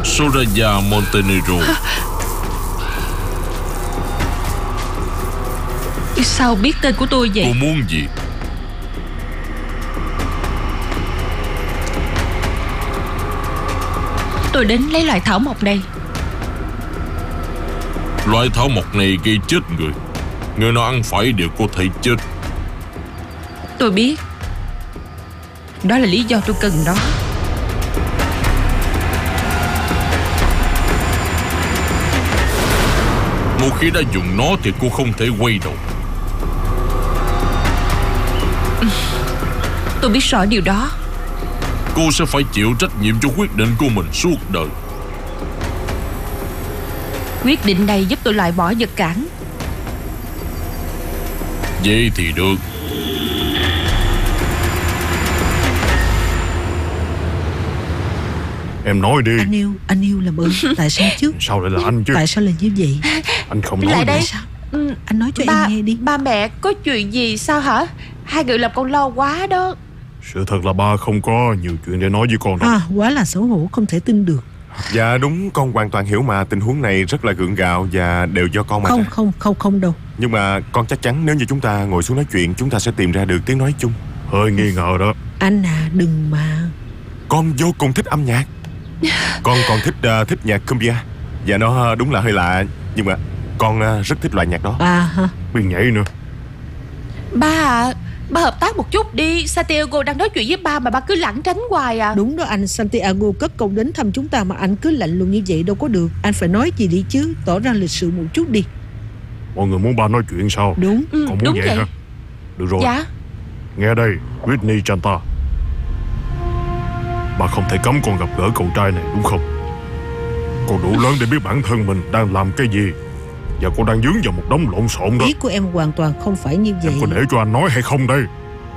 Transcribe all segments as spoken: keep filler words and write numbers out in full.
Soraya Montenegro. Sao biết tên của tôi vậy? Cô muốn gì? Tôi đến lấy loại thảo mộc này. Loại thảo mộc này gây chết người. Người nào ăn phải đều có thể chết. Tôi biết. Đó là lý do tôi cần nó. Một khi đã dùng nó thì cô không thể quay đầu. Tôi biết rõ điều đó. Cô sẽ phải chịu trách nhiệm cho quyết định của mình suốt đời. Quyết định này giúp tôi loại bỏ vật cản. Vậy thì được. Em nói đi. Anh yêu, anh yêu làm ơn. Tại sao chứ? Sao lại là anh chứ? Tại sao lại như vậy? Anh không nói Lại đây. nữa. Sao? Ừ, Anh nói cho ba, em nghe đi. Ba mẹ có chuyện gì sao hả? Hai người làm con lo quá đó. Sự thật là ba không có nhiều chuyện để nói với con đâu. À, quá là xấu hổ, không thể tin được. Dạ đúng, con hoàn toàn hiểu mà. Tình huống này rất là gượng gạo và đều do con mà Không, ra. không, không, không đâu. Nhưng mà con chắc chắn nếu như chúng ta ngồi xuống nói chuyện, chúng ta sẽ tìm ra được tiếng nói chung. Hơi nghi ngờ đó. Anh à, đừng mà. Con vô cùng thích âm nhạc. Con còn thích uh, thích nhạc cumbia. Và nó đúng là hơi lạ, nhưng mà con uh, rất thích loại nhạc đó. À hả? Biết nhảy nữa. Ba à, ba hợp tác một chút đi. Santiago đang nói chuyện với ba mà ba cứ lảng tránh hoài à. Đúng đó anh, Santiago cất công đến thăm chúng ta mà anh cứ lạnh lùng như vậy đâu có được. Anh phải nói gì đi chứ, tỏ ra lịch sự một chút đi. Mọi người muốn ba nói chuyện sao? Đúng. Ừ, Con muốn đúng vậy, vậy hả? Được rồi. Dạ. Nghe đây, Whitney Chanta. Bà không thể cấm con gặp gỡ cậu trai này đúng không? Con đủ lớn để biết bản thân mình đang làm cái gì. Và con đang dướng vào một đống lộn xộn đó. Ý của em hoàn toàn không phải như vậy. Em có để cho anh nói hay không đây?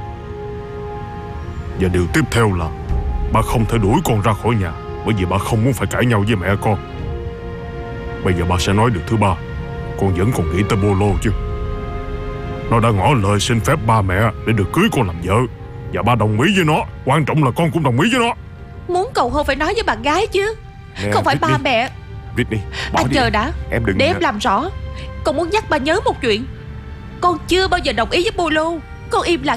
Và điều tiếp theo là ba không thể đuổi con ra khỏi nhà, bởi vì ba không muốn phải cãi nhau với mẹ con. Bây giờ ba sẽ nói được thứ ba. Con vẫn còn nghĩ tới Bolo chứ. Nó đã ngỏ lời xin phép ba mẹ để được cưới con làm vợ. Và ba đồng ý với nó. Quan trọng là con cũng đồng ý với nó. Muốn cầu hôn phải nói với bạn gái chứ. Nè, Không phải ba Whitney, mẹ. Whitney, bỏ Anh đi. chờ đã. Em đừng Để em làm rõ. Con muốn nhắc ba nhớ một chuyện. Con chưa bao giờ đồng ý với Bolo. Con im lặng